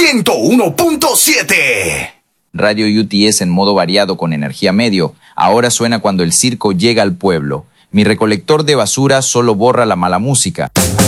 101.7. Radio UTS en modo variado con energía medio. Ahora suena cuando el circo llega al pueblo. Mi recolector de basura solo borra la mala música.